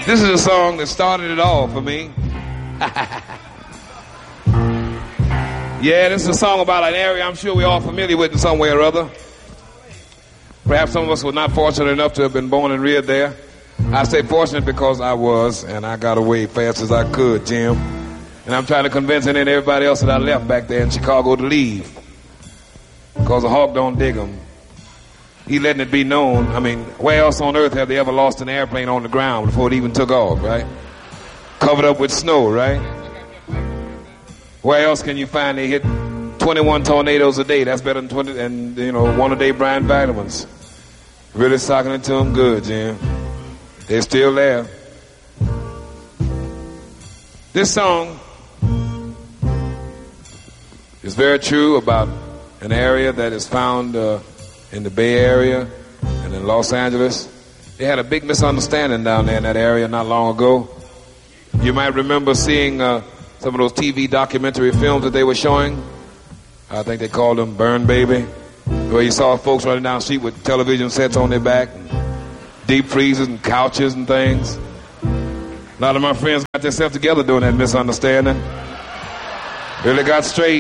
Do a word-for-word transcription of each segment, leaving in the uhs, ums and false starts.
This is a song that started it all for me. Yeah, this is a song about an area I'm sure we're all familiar with in some way or other. Perhaps some of us were not fortunate enough to have been born and reared there. I say fortunate because I was, and I got away fast as I could, Jim. And I'm trying to convince any and everybody else that I left back there in Chicago to leave. Because a hawk don't dig them. He letting it be known. I mean, where else on earth have they ever lost an airplane on the ground before it even took off, right? Covered up with snow, right? Where else can you find they hit twenty-one tornadoes a day? That's better than twenty, and you know, one a day Brian vitamins. Really socking it to them good, Jim. They're still there. This song is very true about an area that is found uh, in the Bay Area and in Los Angeles. They had a big misunderstanding down there in that area not long ago. You might remember seeing uh, some of those T V documentary films that they were showing. I think they called them Burn Baby, where you saw folks running down the street with television sets on their back, and deep freezers and couches and things. A lot of my friends got themselves together during that misunderstanding. Really got straight.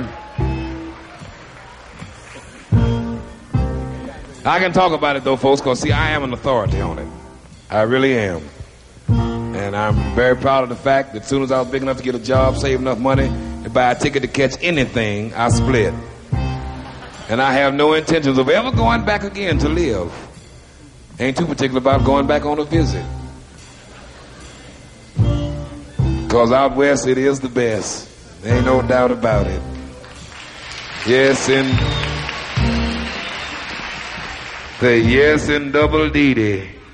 I can talk about it though, folks, because see, I am an authority on it. I really am. And I'm very proud of the fact that as soon as I was big enough to get a job, save enough money to buy a ticket to catch anything, I split. And I have no intentions of ever going back again to live. Ain't too particular about going back on a visit. Because out west it is the best. There ain't no doubt about it. Yes, and the yes in double D D.